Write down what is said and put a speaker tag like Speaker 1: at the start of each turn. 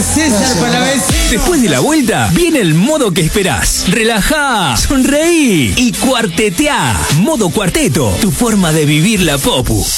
Speaker 1: César Palavecino.
Speaker 2: Después de la vuelta, viene el modo que esperás. Relajá, sonreí y cuarteteá. Modo Cuarteto, tu forma de vivir la popu.